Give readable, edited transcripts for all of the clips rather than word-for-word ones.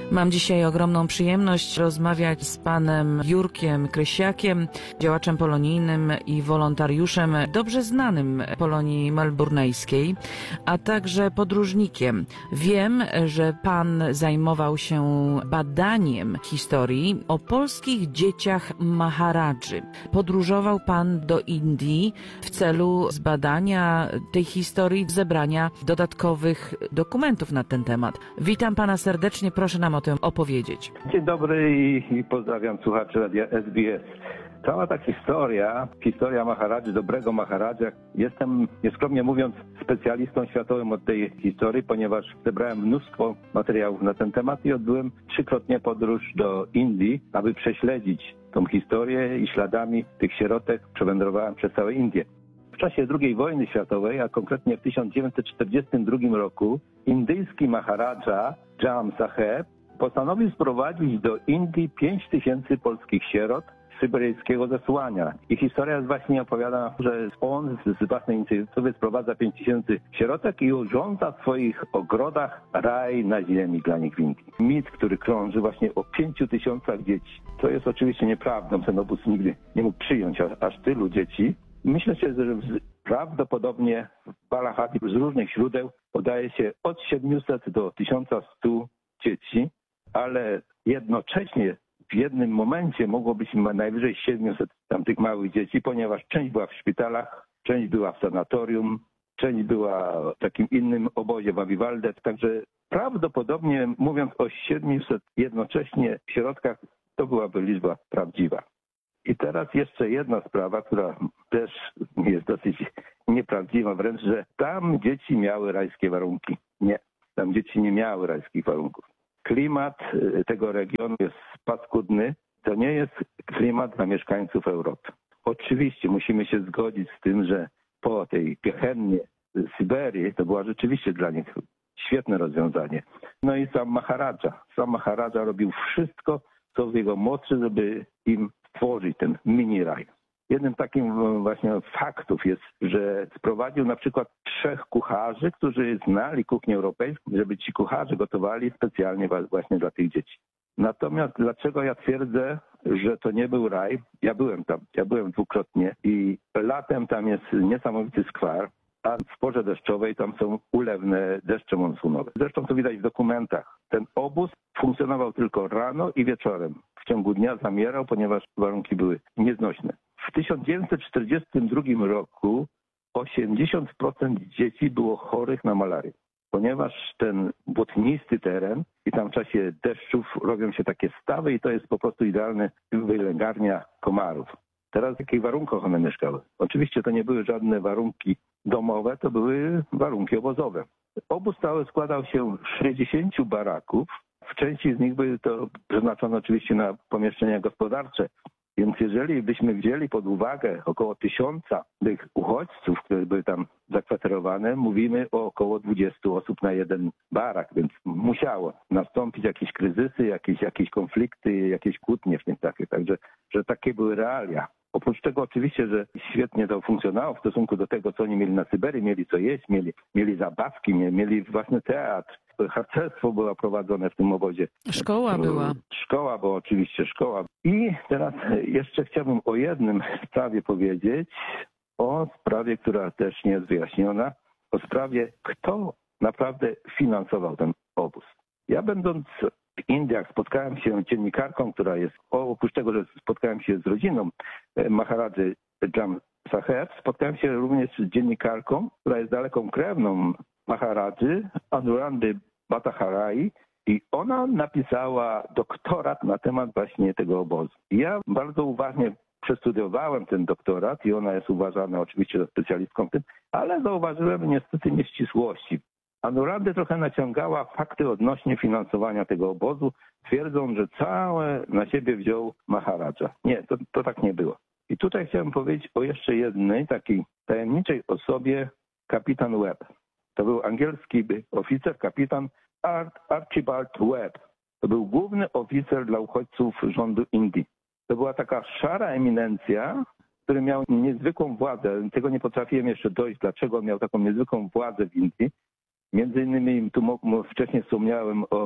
Mam dzisiaj ogromną przyjemność rozmawiać z panem Jurkiem Krysiakiem, działaczem polonijnym i wolontariuszem dobrze znanym Polonii melburnejskiej, a także podróżnikiem. Wiem, że pan zajmował się badaniem historii o polskich dzieciach Maharadży. Podróżował pan do Indii w celu zbadania tej historii, zebrania dodatkowych dokumentów na ten temat. Witam pana serdecznie, proszę nam o tym opowiedzieć. Dzień dobry i pozdrawiam słuchaczy radia SBS. Cała ta historia Maharadży, dobrego Maharadża. Jestem, nieskromnie mówiąc, specjalistą światowym od tej historii, ponieważ zebrałem mnóstwo materiałów na ten temat i odbyłem 3-krotnie podróż do Indii, aby prześledzić tą historię i śladami tych sierotek przewędrowałem przez całe Indię. W czasie II wojny światowej, a konkretnie w 1942 roku, indyjski Maharadża Jam Saheb postanowił sprowadzić do Indii 5000 polskich sierot z syberyjskiego zesłania. I historia jest właśnie opowiada, że on z własnej inicjatywy sprowadza 5000 sierotek i urządza w swoich ogrodach raj na ziemi dla nich w Indii. Mit, który krąży właśnie o 5000 dzieci. To jest oczywiście nieprawdą, ten obóz nigdy nie mógł przyjąć aż tylu dzieci. Myślę, że prawdopodobnie w Balahadi z różnych źródeł podaje się od 700 do 1100 dzieci, ale jednocześnie w jednym momencie mogło być najwyżej 700 tamtych małych dzieci, ponieważ część była w szpitalach, część była w sanatorium, część była w takim innym obozie w Avivalde. Także prawdopodobnie, mówiąc o 700 jednocześnie w środkach, to byłaby liczba prawdziwa. I teraz jeszcze jedna sprawa, która też jest dosyć nieprawdziwa wręcz, że tam dzieci miały rajskie warunki. Nie, tam dzieci nie miały rajskich warunków. Klimat tego regionu jest paskudny. To nie jest klimat dla mieszkańców Europy. Oczywiście musimy się zgodzić z tym, że po tej gehennie Syberii to była rzeczywiście dla nich świetne rozwiązanie. No i sam Maharadża robił wszystko, co w jego mocy, żeby im stworzyć ten mini raj. Jednym takim właśnie faktów jest, że sprowadził na przykład 3 kucharzy, którzy znali kuchnię europejską, żeby ci kucharze gotowali specjalnie właśnie dla tych dzieci. Natomiast dlaczego ja twierdzę, że to nie był raj? Ja byłem tam, 2-krotnie i latem tam jest niesamowity skwar, a w porze deszczowej tam są ulewne deszcze monsunowe. Zresztą to widać w dokumentach. Ten obóz funkcjonował tylko rano i wieczorem. W ciągu dnia zamierał, ponieważ warunki były nieznośne. W 1942 roku 80% dzieci było chorych na malarię, ponieważ ten błotnisty teren i tam w czasie deszczów robią się takie stawy i to jest po prostu idealne wylęgarnia komarów. Teraz w jakich warunkach one mieszkały? Oczywiście to nie były żadne warunki domowe, to były warunki obozowe. Obóz cały składał się z 60 baraków. W części z nich były to przeznaczone oczywiście na pomieszczenia gospodarcze. Więc jeżeli byśmy wzięli pod uwagę około 1000 tych uchodźców, które były tam zakwaterowane, mówimy o około 20 osób na jeden barak, więc musiało nastąpić jakieś kryzysy, jakieś konflikty, jakieś kłótnie w tym takie. Także że takie były realia. Oprócz tego oczywiście, że świetnie to funkcjonowało w stosunku do tego, co oni mieli na Syberii, mieli co jeść, mieli zabawki, mieli własny teatr. Harcerstwo było prowadzone w tym obozie. Szkoła była. Szkoła była oczywiście, szkoła. I teraz jeszcze chciałbym o jednym sprawie powiedzieć, o sprawie, która też nie jest wyjaśniona, o sprawie, kto naprawdę finansował ten obóz. Ja będąc w Indiach spotkałem się z dziennikarką, która jest, oprócz tego, że spotkałem się z rodziną Maharadży Jam Saheb, spotkałem się również z dziennikarką, która jest daleką krewną Maharadży, Anurandy Bhattacharyji, i ona napisała doktorat na temat właśnie tego obozu. Ja bardzo uważnie przestudiowałem ten doktorat i ona jest uważana oczywiście za specjalistką w tym, ale zauważyłem niestety nieścisłości. Anurandy trochę naciągała fakty odnośnie finansowania tego obozu, twierdząc, że całe na siebie wziął Maharadża. Nie, to tak nie było. I tutaj chciałem powiedzieć o jeszcze jednej takiej tajemniczej osobie, kapitan Webb. To był angielski oficer, kapitan Archibald Webb. To był główny oficer dla uchodźców rządu Indii. To była taka szara eminencja, który miał niezwykłą władzę. Tego nie potrafiłem jeszcze dojść, dlaczego on miał taką niezwykłą władzę w Indii. Między innymi tu wcześniej wspomniałem o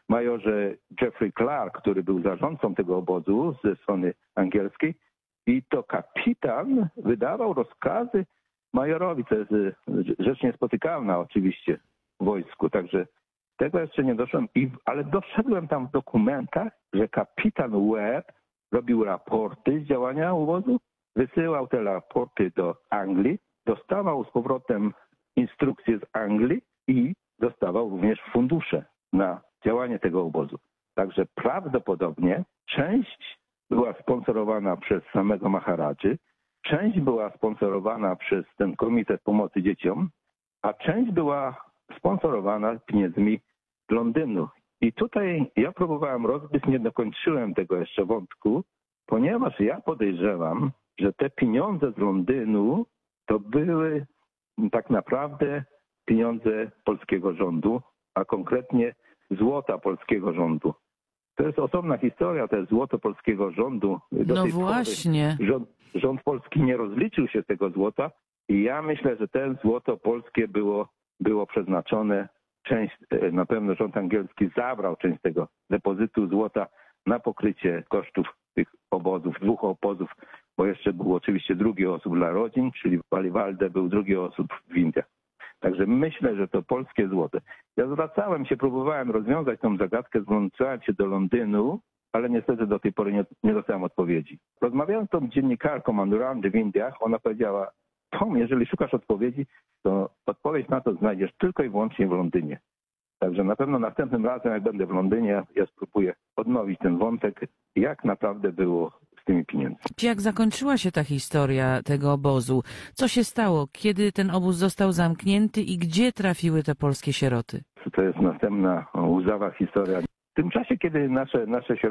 majorze Jeffrey Clark, który był zarządcą tego obozu ze strony angielskiej, i to kapitan wydawał rozkazy majorowi. To jest rzecz niespotykana oczywiście w wojsku, także tego jeszcze nie doszedłem, ale doszedłem tam w dokumentach, że kapitan Webb robił raporty z działania obozu, wysyłał te raporty do Anglii, dostawał z powrotem instrukcje z Anglii i dostawał również fundusze na działanie tego obozu. Także prawdopodobnie część była sponsorowana przez samego Maharadży, część była sponsorowana przez ten Komitet Pomocy Dzieciom, a część była sponsorowana pieniędzmi z Londynu. I tutaj ja próbowałem rozbić, nie dokończyłem tego jeszcze wątku, ponieważ ja podejrzewam, że te pieniądze z Londynu to były tak naprawdę pieniądze polskiego rządu, a konkretnie złota polskiego rządu. To jest osobna historia, to jest złoto polskiego rządu. Do No tej pory właśnie. Rząd polski nie rozliczył się z tego złota i ja myślę, że to złoto polskie było przeznaczone, na pewno rząd angielski zabrał część tego depozytu złota na pokrycie kosztów tych obozów, 2 obozów, bo jeszcze był oczywiście drugi osób dla rodzin, czyli w Paliwalde był drugi osób w Indiach. Także myślę, że to polskie złoto. Ja zwracałem się, próbowałem rozwiązać tą zagadkę, zwracałem się do Londynu, ale niestety do tej pory nie dostałem odpowiedzi. Rozmawiałem z tą dziennikarką Anurandy w Indiach, ona powiedziała: Tom, jeżeli szukasz odpowiedzi, to odpowiedź na to znajdziesz tylko i wyłącznie w Londynie. Także na pewno następnym razem, jak będę w Londynie, ja spróbuję odnowić ten wątek, jak naprawdę było z tymi pieniędzmi. Jak zakończyła się ta historia tego obozu? Co się stało? Kiedy ten obóz został zamknięty i gdzie trafiły te polskie sieroty? To jest następna łzawa historia. W tym czasie, kiedy nasze